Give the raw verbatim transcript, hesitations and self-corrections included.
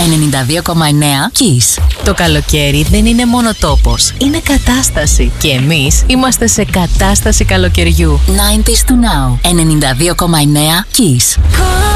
ενενήντα δύο κόμμα εννέα Kiss. Το καλοκαίρι δεν είναι μόνο τόπος, είναι κατάσταση. Και εμείς είμαστε σε κατάσταση καλοκαιριού. ενενήντα to now. ενενήντα δύο κόμμα εννέα Kiss.